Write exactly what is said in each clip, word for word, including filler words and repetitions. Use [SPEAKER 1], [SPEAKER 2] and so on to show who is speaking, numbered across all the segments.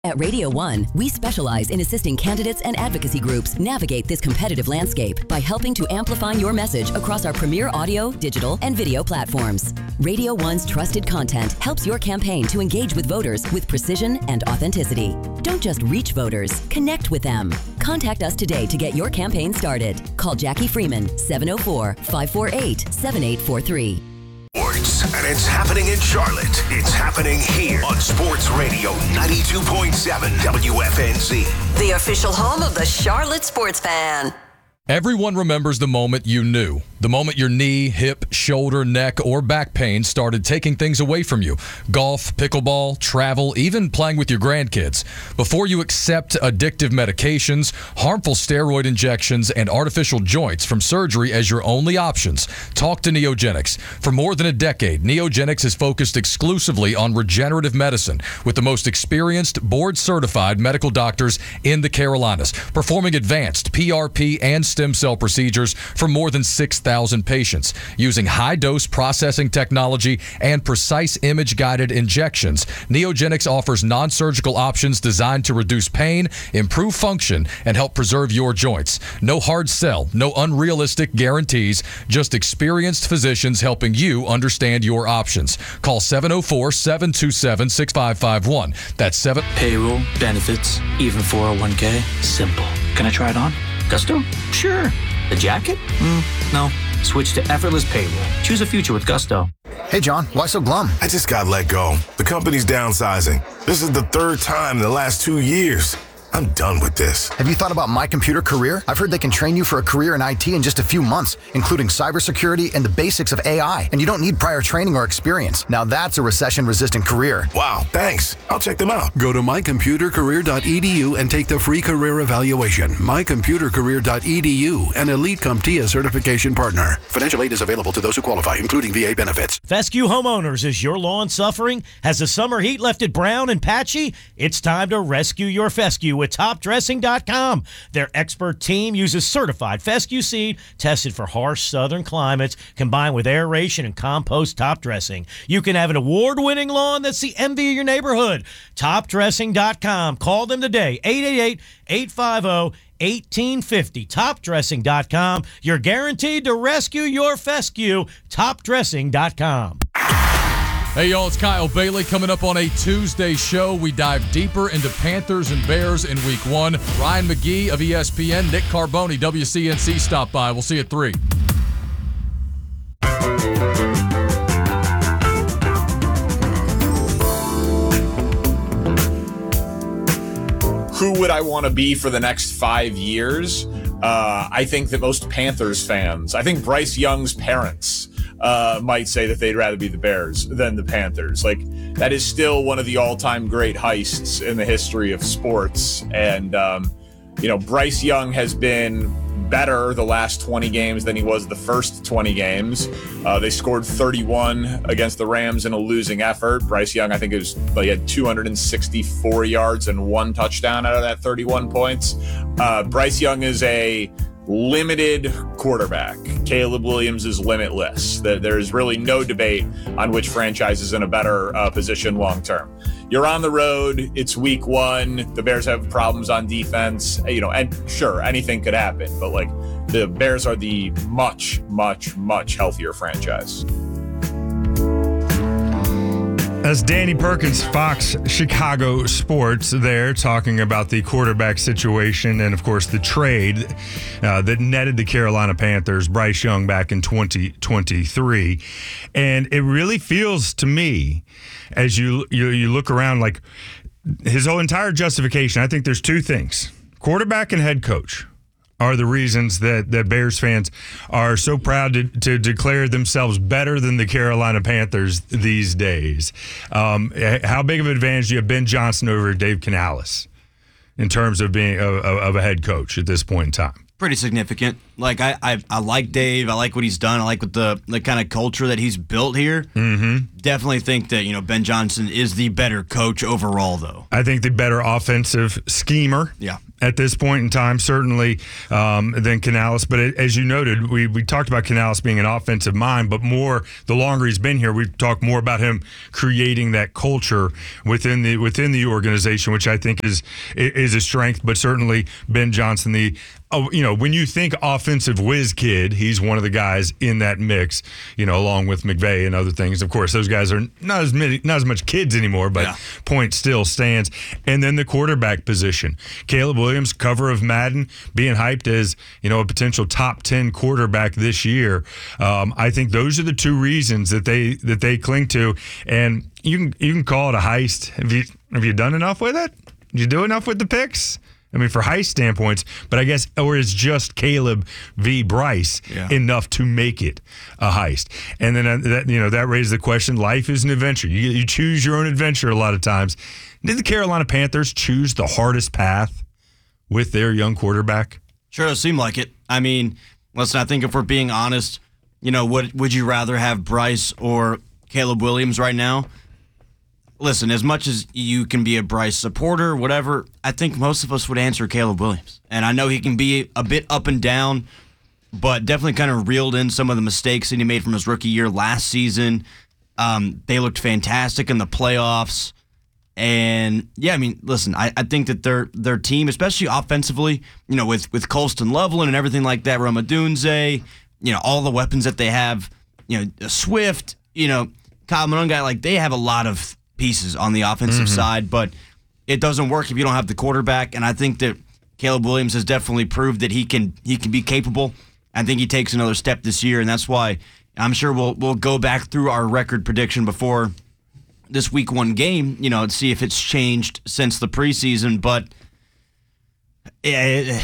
[SPEAKER 1] At Radio One, we specialize in assisting candidates and advocacy groups navigate this competitive landscape by helping to amplify your message across our premier audio, digital, and video platforms. Radio One's trusted content helps your campaign to engage with voters with precision and authenticity. Don't just reach voters, connect with them. Contact us today to get your campaign started. Call Jackie Freeman, seven oh four, five four eight, seven eight four three.
[SPEAKER 2] Sports, and it's happening in Charlotte. It's happening here on Sports Radio ninety-two point seven W F N Z.
[SPEAKER 3] The official home of the Charlotte Sports Fan.
[SPEAKER 4] Everyone remembers the moment you knew. The moment your knee, hip, shoulder, neck, or back pain started taking things away from you. Golf, pickleball, travel, even playing with your grandkids. Before you accept addictive medications, harmful steroid injections, and artificial joints from surgery as your only options, talk to Neogenics. For more than a decade, Neogenics has focused exclusively on regenerative medicine with the most experienced, board-certified medical doctors in the Carolinas, performing advanced P R P and stem cell procedures for more than six thousand patients using high-dose processing technology and precise image-guided injections. Neogenics offers non-surgical options designed to reduce pain, improve function, and help preserve your joints. No hard sell, no unrealistic guarantees, just experienced physicians helping you understand your options. Call seven oh four, seven two seven, six five five one. That's seven.
[SPEAKER 5] Payroll, benefits, even four oh one k. Simple. Can I try it on? Gusto? Sure. The jacket? Mm, no. Switch to effortless payroll. Choose a future with Gusto.
[SPEAKER 6] Hey, John, why so glum?
[SPEAKER 2] I just got let go. The company's downsizing. This is the third time in the last two years. I'm done with this.
[SPEAKER 6] Have you thought about My Computer Career? I've heard they can train you for a career in I T in just a few months, including cybersecurity and the basics of A I. And you don't need prior training or experience. Now that's a recession-resistant career.
[SPEAKER 2] Wow, thanks. I'll check them out.
[SPEAKER 7] Go to my computer career dot e d u and take the free career evaluation. my computer career dot e d u, an Elite CompTIA certification partner. Financial aid is available to those who qualify, including V A benefits.
[SPEAKER 8] Fescue Homeowners, is your lawn suffering? Has the summer heat left it brown and patchy? It's time to rescue your fescue with top dressing dot com. Their expert team uses certified fescue seed tested for harsh southern climates combined with aeration and compost top dressing. You can have an award-winning lawn that's the envy of your neighborhood. top dressing dot com. Call them today, eight eight eight, eight five zero, one eight five zero. top dressing dot com. You're guaranteed to rescue your fescue. top dressing dot com.
[SPEAKER 4] Hey, y'all, it's Kyle Bailey coming up on a Tuesday show. We dive deeper into Panthers and Bears in week one. Ryan McGee of E S P N, Nick Carboni, W C N C, stop by. We'll see you at three.
[SPEAKER 9] Who would I want to be for the next five years? Uh, I think that most Panthers fans, I think Bryce Young's parents uh, might say that they'd rather be the Bears than the Panthers. Like, that is still one of the all-time great heists in the history of sports. And, um, you know, Bryce Young has been better the last twenty games than he was the first twenty games. Uh, they scored thirty-one against the Rams in a losing effort. Bryce Young, I think, it was, he had two hundred sixty-four yards and one touchdown out of that thirty-one points. Uh, Bryce Young is a limited quarterback. Caleb Williams is limitless. There's really no debate on which franchise is in a better uh, position long term. You're on the road. It's week one. The Bears have problems on defense. You know, and sure, anything could happen, but like the Bears are the much, much, much healthier franchise.
[SPEAKER 10] That's Danny Perkins, Fox Chicago Sports, there talking about the quarterback situation and, of course, the trade uh, that netted the Carolina Panthers Bryce Young back in twenty twenty-three. And it really feels to me, as you, you, you look around, like his whole entire justification, I think there's two things. Quarterback and head coach are the reasons that, that Bears fans are so proud to, to declare themselves better than the Carolina Panthers these days. Um, how big of an advantage do you have Ben Johnson over Dave Canales in terms of being a, of a head coach at this point in time?
[SPEAKER 11] Pretty significant. Like I, I, I like Dave. I like what he's done. I like what the the kind of culture that he's built here.
[SPEAKER 10] Mm-hmm.
[SPEAKER 11] Definitely think that you know Ben Johnson is the better coach overall, though.
[SPEAKER 10] I think the better offensive schemer.
[SPEAKER 11] Yeah.
[SPEAKER 10] at this point in time, certainly, um, than Canales. But as you noted, we, we talked about Canales being an offensive mind, but more the longer he's been here, we've talked more about him creating that culture within the within the organization, which I think is is a strength. But certainly, Ben Johnson, the Oh, you know, when you think offensive whiz kid, he's one of the guys in that mix, you know, along with McVay and other things. Of course, those guys are not as many, not as much kids anymore, but yeah. Point still stands. And then the quarterback position. Caleb Williams, cover of Madden, being hyped as, you know, a potential top ten quarterback this year. Um, I think those are the two reasons that they that they cling to. And you can you can call it a heist. Have you have you done enough with it? Did you do enough with the picks? I mean, for heist standpoints, but I guess, or is just Caleb v. Bryce yeah. enough to make it a heist? And then uh, that you know that raises the question: life is an adventure. You you choose your own adventure a lot of times. Did the Carolina Panthers choose the hardest path with their young quarterback?
[SPEAKER 11] Sure does seem like it. I mean, listen, I think if we're being honest, you know, would would you rather have Bryce or Caleb Williams right now? Listen, as much as you can be a Bryce supporter, whatever, I think most of us would answer Caleb Williams. And I know he can be a bit up and down, but definitely kind of reeled in some of the mistakes that he made from his rookie year last season. Um, they looked fantastic in the playoffs. And, yeah, I mean, listen, I, I think that their their team, especially offensively, you know, with, with Colston Loveland and everything like that, Roma Dunze, you know, all the weapons that they have, you know, Swift, you know, Kyle Monangai, like they have a lot of pieces on the offensive mm-hmm. side, but it doesn't work if you don't have the quarterback. And I think that Caleb Williams has definitely proved that he can he can be capable. I think he takes another step this year, and that's why I'm sure we'll we'll go back through our record prediction before this week one game, you know, and see if it's changed since the preseason. But it,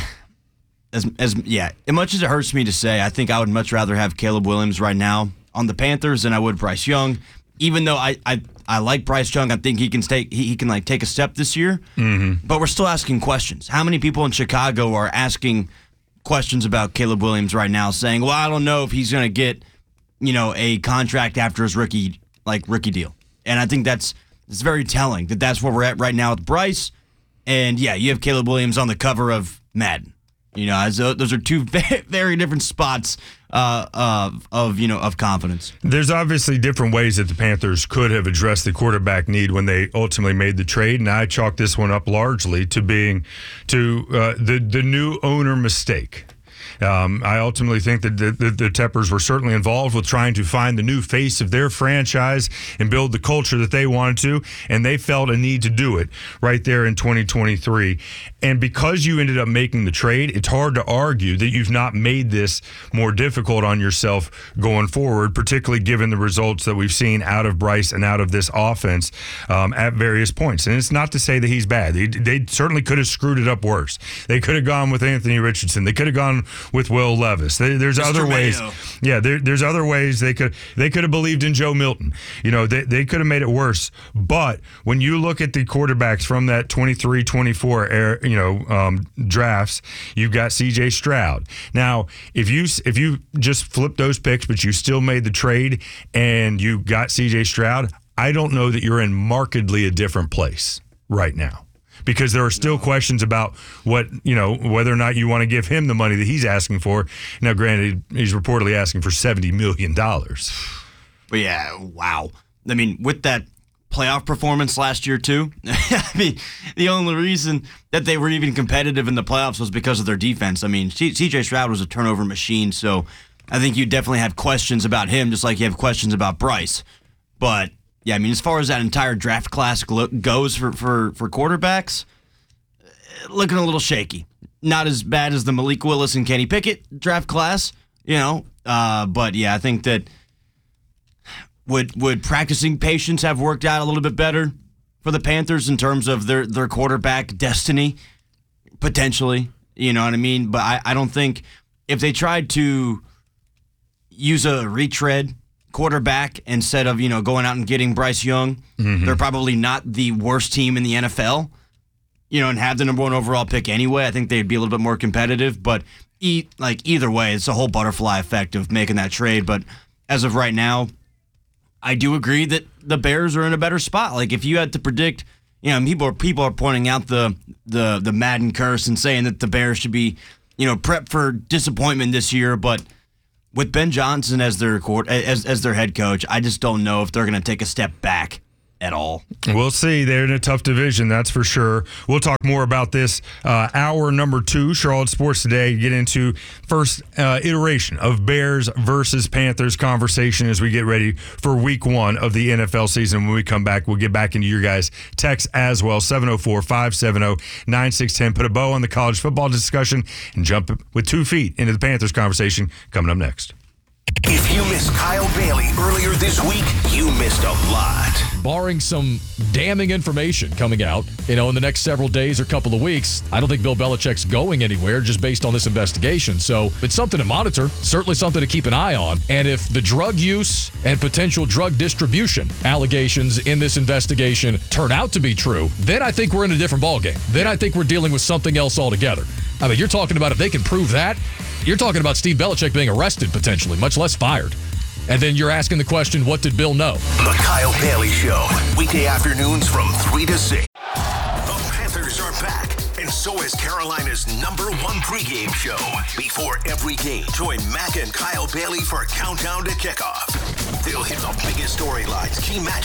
[SPEAKER 11] as as yeah, as much as it hurts me to say, I think I would much rather have Caleb Williams right now on the Panthers than I would Bryce Young. Even though I, I, I like Bryce Young, I think he can take he, he can like take a step this year. Mm-hmm. But we're still asking questions. How many people in Chicago are asking questions about Caleb Williams right now, saying, "Well, I don't know if he's going to get, you know, a contract after his rookie like rookie deal." And I think that's it's very telling that that's where we're at right now with Bryce. And yeah, you have Caleb Williams on the cover of Madden. You know, as, uh, those are two very, very different spots uh, of, of, you know, of confidence.
[SPEAKER 10] There's obviously different ways that the Panthers could have addressed the quarterback need when they ultimately made the trade, and I chalk this one up largely to being to uh, the the new owner mistake. Um, I ultimately think that the, the, the Teppers were certainly involved with trying to find the new face of their franchise and build the culture that they wanted to, and they felt a need to do it right there in twenty twenty-three. And because you ended up making the trade, it's hard to argue that you've not made this more difficult on yourself going forward, particularly given the results that we've seen out of Bryce and out of this offense um, at various points. And it's not to say that he's bad. They, they certainly could have screwed it up worse. They could have gone with Anthony Richardson. They could have gone with Will Levis. They, there's Mister other ways. Mayo. Yeah, there, there's other ways they could they could have believed in Joe Milton. You know, they, they could have made it worse. But when you look at the quarterbacks from that twenty-three twenty-four era, you know, um, drafts, you've got C J Stroud. Now, if you if you just flip those picks, but you still made the trade and you got C J Stroud, I don't know that you're in markedly a different place right now. Because there are still questions about what, you know, whether or not you want to give him the money that he's asking for. Now, granted, he's reportedly asking for seventy million dollars.
[SPEAKER 11] But yeah, wow. I mean, with that playoff performance last year, too, I mean, the only reason that they were even competitive in the playoffs was because of their defense. I mean, C J Stroud was a turnover machine, so I think you definitely have questions about him, just like you have questions about Bryce. But yeah, I mean, as far as that entire draft class goes for, for, for quarterbacks, looking a little shaky. Not as bad as the Malik Willis and Kenny Pickett draft class, you know. Uh, but, yeah, I think that would would practicing patience have worked out a little bit better for the Panthers in terms of their, their quarterback destiny? Potentially, you know what I mean? But I, I don't think if they tried to use a retread quarterback instead of, you know, going out and getting Bryce Young, mm-hmm. they're probably not the worst team in the N F L, you know, and have the number one overall pick anyway. I think they'd be a little bit more competitive, but e- like either way, it's a whole butterfly effect of making that trade. But as of right now, I do agree that the Bears are in a better spot. Like if you had to predict, you know, people are, people are pointing out the the the Madden curse and saying that the Bears should be, you know, prepped for disappointment this year. But with Ben Johnson as their court, as as their head coach, I just don't know if they're going to take a step back at all.
[SPEAKER 10] We'll see. They're in a tough division, that's for sure. We'll talk more about this. Uh, hour number two, Charlotte Sports Today, get into first uh, iteration of Bears versus Panthers conversation as we get ready for week one of the N F L season. When we come back, we'll get back into your guys' texts as well. seven oh four, five seven oh, nine six one oh. Put a bow on the college football discussion and jump with two feet into the Panthers conversation coming up next.
[SPEAKER 2] If you missed Kyle Bailey earlier this week, you missed a lot.
[SPEAKER 4] Barring some damning information coming out, you know, in the next several days or couple of weeks, I don't think Bill Belichick's going anywhere just based on this investigation. So it's something to monitor, certainly something to keep an eye on. And if the drug use and potential drug distribution allegations in this investigation turn out to be true, then I think we're in a different ballgame. Then I think we're dealing with something else altogether. I mean, you're talking about if they can prove that, you're talking about Steve Belichick being arrested potentially, much less fired. And then you're asking the question, what did Bill know?
[SPEAKER 2] The Kyle Bailey Show, weekday afternoons from three to six. The Panthers are back, and so is Carolina's number one pregame show. Before every game, join Mac and Kyle Bailey for Countdown to Kickoff. They'll hit the biggest storylines, key matchups,